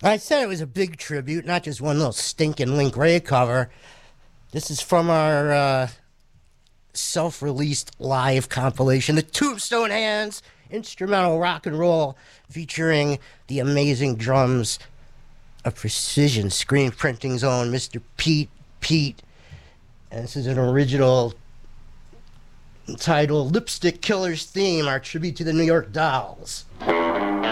I said it was a big tribute, not just one little stinking Link Ray cover. This is from our self-released live compilation, the Tombstone Hands instrumental rock and roll, featuring the amazing drums of Precision Screen Printing's own Mr. Pete. And this is an original titled Lipstick Killer's Theme, our tribute to the New York Dolls.